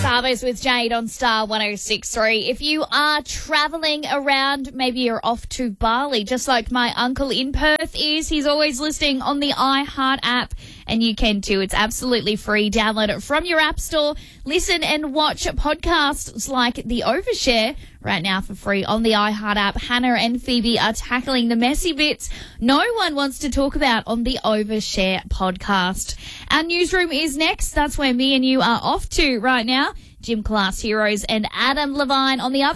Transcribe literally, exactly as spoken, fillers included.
Starburst with Jade on Star one oh six point three. If you are travelling around, maybe you're off to Bali, just like my uncle in Perth is. He's always listening on the iHeart app, and you can too. It's absolutely free. Download it from your app store. Listen and watch podcasts like The Overshare right now for free on the iHeart app. Hannah and Phoebe are tackling the messy bits no one wants to talk about on the Overshare podcast. Our newsroom is next. That's where me and you are off to right now. Gym Class Heroes and Adam Levine on the other